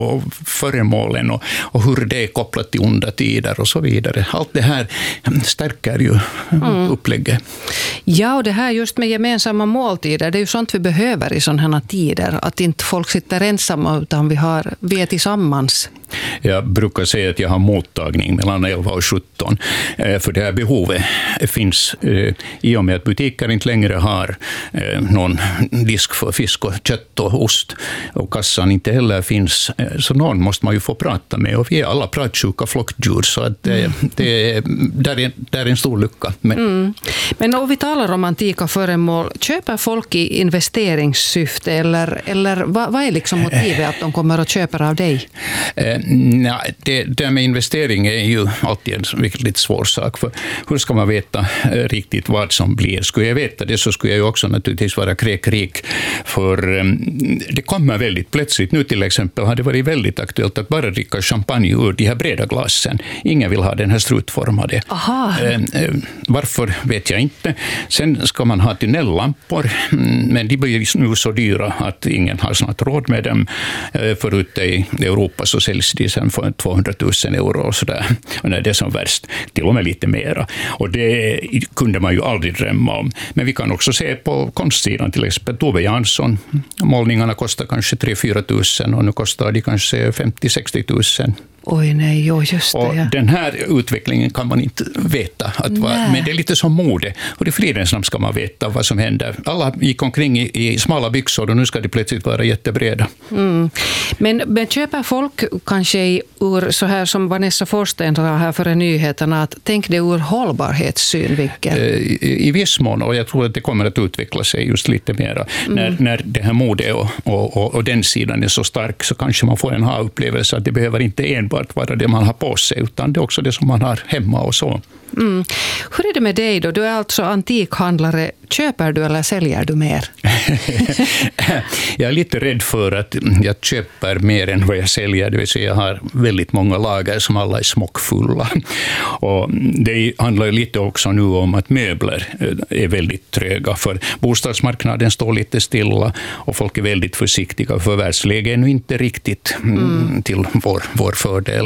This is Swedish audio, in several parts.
och föremålen och hur det är kopplat till onda tider och så vidare. Allt det här stärker ju upplägget. Ja, och det här just med gemensamma måltider, det är ju sånt vi behöver i sådana här tider. Att inte folk sitter ensamma utan vi är tillsammans. Jag brukar säga att jag har mottagning mellan 11 och 17. För det här behovet finns i och med att butiker inte längre har någon disk för fisk och kött och ost. Och kassan inte heller finns. Så någon måste man ju få prata med. Och vi är alla pratsjuka flockdjur. Så att där är en stor lucka. Men om vi talar om antika föremål, köper folk i investeringssyfte? Eller vad är liksom motivet att de kommer och köper av dig? Nej, det med investering är ju alltid en riktigt svår sak. För hur ska man veta riktigt vad som blir? Skulle jag veta det så skulle jag ju också naturligtvis vara kräkrik. För det kommer väldigt plötsligt. Nu till exempel har det varit väldigt aktuellt att bara dricka champagne ur de här breda glasen. Ingen vill ha den här strutformade. Varför vet jag inte. Sen ska man ha tunnelllampor. Men de blir nu så dyra att ingen har snart råd med dem. Förut i Europa så säljs de sen för 200 000 euro och sådär. Och när det är som värst, till och med lite mera. Och det kunde man ju aldrig drömma om. Men vi kan också se på konstsidan, till exempel Tove Jansson. Målningarna kostar kanske 3-4 000 och nu kostar de kanske 50-60 000. Oj nej, just det. Och den här utvecklingen kan man inte veta. Men det är lite som mode. Och i fridens namn ska man veta vad som händer. Alla gick omkring i smala byxor och nu ska de plötsligt vara jättebreda. Men köper folk kanske ur så här som Vanessa Forsten sa här före nyheterna, att tänk det ur hållbarhetssynvinkel? I viss mån, och jag tror att det kommer att utveckla sig just lite mer. När det här mode och den sidan är så stark så kanske man får en ha-upplevelse att det behöver inte enbart vara det man har på sig utan det är också det som man har hemma och så. Hur är det med dig då? Du är alltså antikhandlare. Köper du eller säljer du mer? Jag är lite rädd för att jag köper mer än vad jag säljer. Det vill säga jag har väldigt många lager som alla är smockfulla. Och det handlar ju lite också nu om att möbler är väldigt tröga. För bostadsmarknaden står lite stilla och folk är väldigt försiktiga. För världsläget är nu inte riktigt till vår fördel.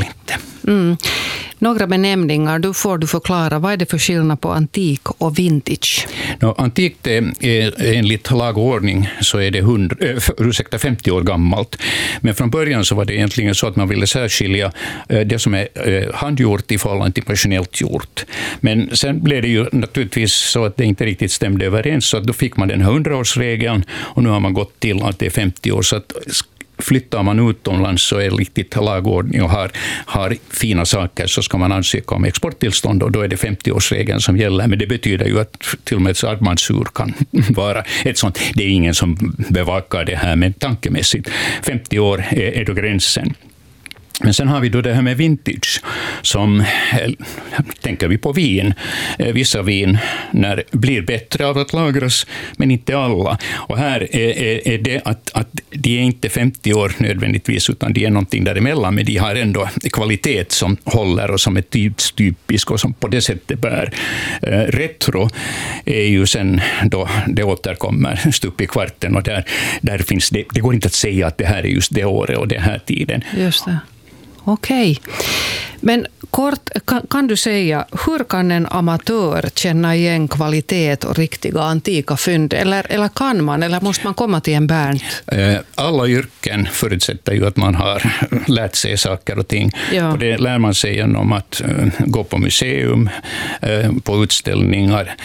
Några benämningar, då får du förklara. Vad är det för skillnad på antik och vintage? Antikt är enligt lag och ordning så är det 50 år gammalt. Men från början så var det egentligen så att man ville särskilja det som är handgjort i förhållande till maskinellt gjort. Men sen blev det ju naturligtvis så att det inte riktigt stämde överens. Så att då fick man den här 100-årsregeln och nu har man gått till att det är 50 år. Så att flyttar man utomlands så är det riktigt lagordning och har fina saker så ska man ansöka om exporttillstånd och då är det 50-årsregeln som gäller. Men det betyder ju att till och med ett armbandsur kan vara ett sånt. Det är ingen som bevakar det här men tankemässigt. 50 år är då gränsen. Men sen har vi då det här med vintage som tänker vi på vin. Vissa vin blir bättre av att lagras men inte alla. Och här är det att de är inte 50 år nödvändigtvis utan de är någonting däremellan men de har ändå kvalitet som håller och som är tidstypisk och som på det sättet bär. Retro är ju sen då det återkommer stup i kvarten och där finns det går inte att säga att det här är just det året och det här tiden. Just det. Okej. Men kort, kan du säga, hur kan en amatör känna igen kvalitet och riktiga antika fynd? Eller kan man, eller måste man komma till en Bernt? Alla yrken förutsätter ju att man har lärt sig saker och ting. Ja. Och det lär man sig genom att gå på museum, på utställningar,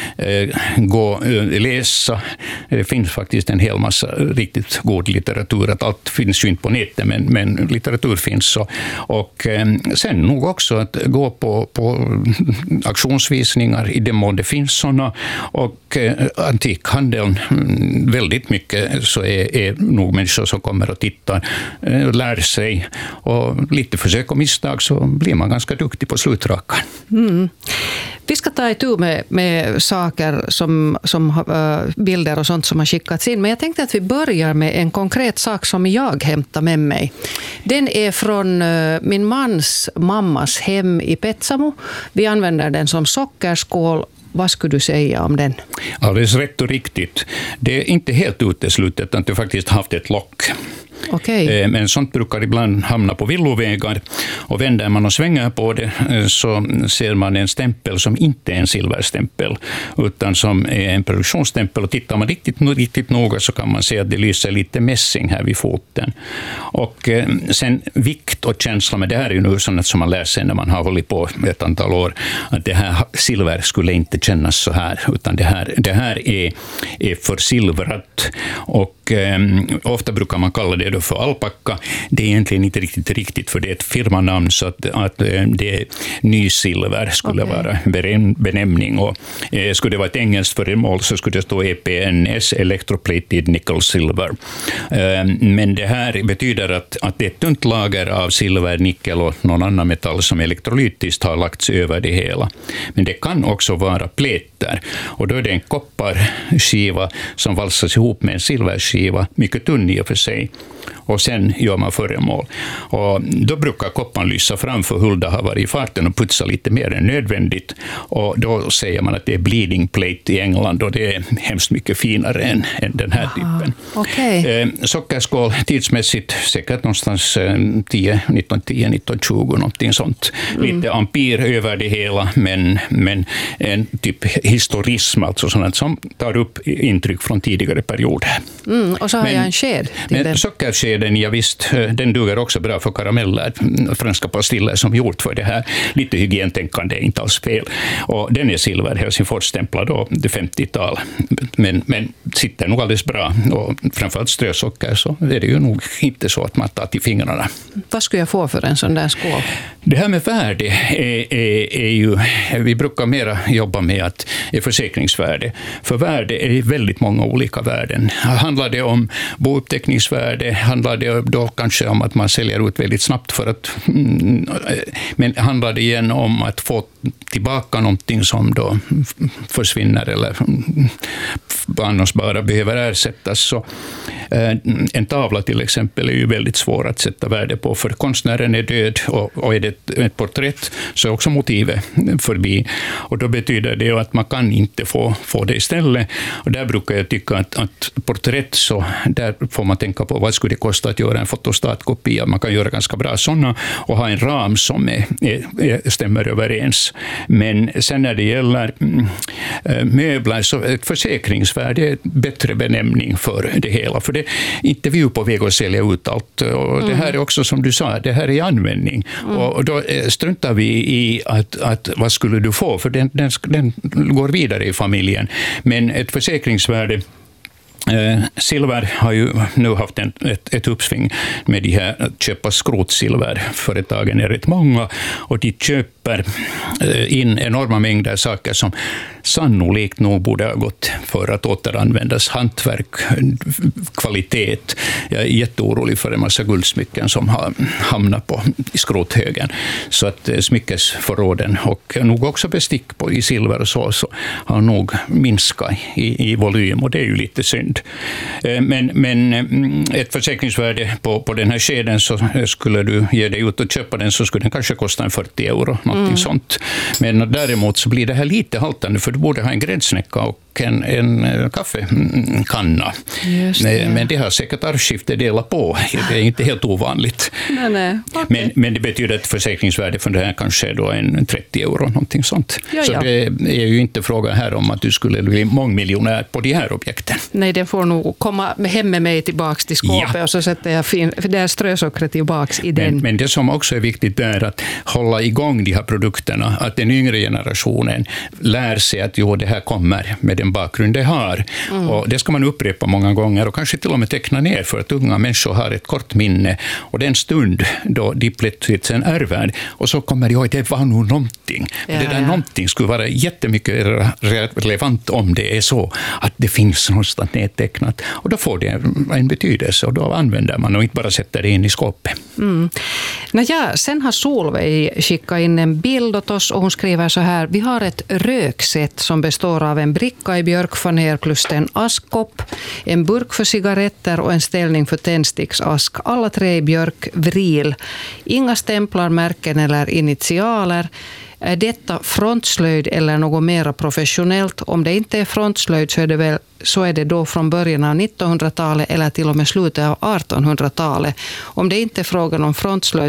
läsa. Det finns faktiskt en hel massa riktigt god litteratur. Att allt finns ju inte på nätet, men litteratur finns så. Och sen nog också att gå på auktionsvisningar i den mån det finns sådana. Och antikhandeln, väldigt mycket så är nog människor som kommer och tittar, lär sig. Och lite försök och misstag så blir man ganska duktig på slutrakan. Vi ska ta itu med saker som bilder och sånt som har skickats in. Men jag tänkte att vi börjar med en konkret sak som jag hämtar med mig. Den är från min mans mammas hem i Petsamo. Vi använder den som sockerskål. Vad skulle du säga om den? Alldeles rätt och riktigt. Det är inte helt uteslutet att du faktiskt haft ett lock. Okay. Men sånt brukar ibland hamna på villovägar, och vänder man och svänger på det så ser man en stämpel som inte är en silverstämpel utan som är en produktionsstämpel, och tittar man riktigt noga så kan man se att det lyser lite mässing här vid foten. Och sen vikt och känsla, men det här är ju nu sånt som man lär sig när man har hållit på ett antal år, att det här silver skulle inte kännas så här, utan det här är för silvrat. Och ofta brukar man kalla det då för alpacka. Det är egentligen inte riktigt, för det är ett firmanamn, så att det är nysilver skulle vara benämning. Och skulle det vara ett engelskt föremål så skulle det stå EPNS, Electroplated Nickel Silver. Men det här betyder att det är ett tunt lager av silver, nickel och någon annan metall som elektrolytiskt har lagts över det hela. Men det kan också vara pläter, och då är det en kopparskiva som valsas ihop med en silverskiva, mycket tunn i och för sig, och sen gör man föremål. Och då brukar kopparn lysa fram, för Hulda har varit i farten och putsa lite mer än nödvändigt, och då säger man att det är bleeding plate i England, och det är hemskt mycket finare än den här typen. Okay. Sockerskål tidsmässigt säkert någonstans 1920, någonting sånt. Lite ampere över det hela, men en typ historism, alltså sånt som tar upp intryck från tidigare perioder. Och så har jag en sked till den. Sockerskeden, ja visst, den duger också bra för karameller, franska pastiller som gjort för det här. Lite hygientänkande är inte alls fel. Och den är silver, Helsingfors-stämplad då, det 50-tal. Men sitter nog alldeles bra. Och framförallt strösocker så är det ju nog inte så att man tar till fingrarna. Vad skulle jag få för en sån där skål? Det här med värde är ju, vi brukar mera jobba med att är försäkringsvärde. För värde är väldigt många olika värden. Handlar det om bouppteckningsvärde, handlar det då kanske om att man säljer ut väldigt snabbt för att, men handlar det igen om att få tillbaka någonting som då försvinner eller annars bara behöver ersättas. Så en tavla till exempel är ju väldigt svår att sätta värde på, för konstnären är död, och är det ett porträtt så är också motivet förbi, och då betyder det att man kan inte få det istället. Och där brukar jag tycka att porträtt, så där får man tänka på vad skulle det kosta att göra en fotostatkopia. Man kan göra ganska bra sådana och ha en ram som stämmer överens. Men sen när det gäller möbler, så ett försäkringsvärde är ett bättre benämning för det hela. För det är inte vi på väg att sälja ut allt. Och det här är också, som du sa, det här är i användning. Och då struntar vi i att vad skulle du få? För den går vidare i familjen. Men ett försäkringsvärde, silver har ju nu haft ett uppsving med de här att köpa skrotsilver. Företagen är rätt många, och de köper in enorma mängder saker som sannolikt nog borde ha gått för att återanvändas. Hantverk, kvalitet. Jag är jätteorolig för en massa guldsmycken som har hamnat i skrothögen. Så att smyckesförråden och nog också bestick i silver och så har nog minskat i volym, och det är ju lite synd. Men ett försäkringsvärde på den här skeden, så skulle du ge dig ut och köpa den, så skulle den kanske kosta 40 euro, någonting sånt. Men däremot så blir det här lite haltande, för du borde ha en gräddsnäcka och en kaffekanna. Men det har säkert arvskifte delat på. Det är inte helt ovanligt. Nej. Okay. Men det betyder att försäkringsvärde för det här kanske är då en 30 euro, någonting sånt. Ja. Så det är ju inte fråga här om att du skulle bli mångmiljonär på de här objekten. Nej, den får nog komma hem med mig tillbaka till skåpet, och så sätter jag där strösockret tillbaka i den. Men det som också är viktigt är att hålla igång de här produkterna, att den yngre generationen lär sig att det här kommer med den bakgrund det har. Och det ska man upprepa många gånger, och kanske till och med teckna ner, för att unga människor har ett kort minne, och den stund då de plötsligt sen ärver, och så kommer de ihåg, det var nog någonting. Det där någonting skulle vara jättemycket relevant om det är så att det finns någonstans nedtecknat, och då får det en betydelse, och då använder man och inte bara sätter det in i skåpet. Sen har Solveig skickat in en bild åt oss, och hon skriver så här: vi har ett röksätt som består av en bricka i björkfaner plus en askkopp, en burk för cigaretter och en ställning för tändsticksask. Alla tre i björkvril. Inga stämplar, märken eller initialer. Är detta frontslöjd eller något mer professionellt? Om det inte är frontslöjd så är det då från början av 1900-talet eller till och med slutet av 1800-talet. Om det inte är frågan om frontslöjd